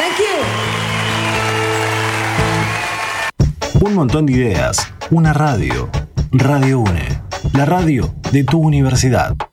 Thank you. Un montón de ideas, una radio. Radio UNE, la radio de tu universidad.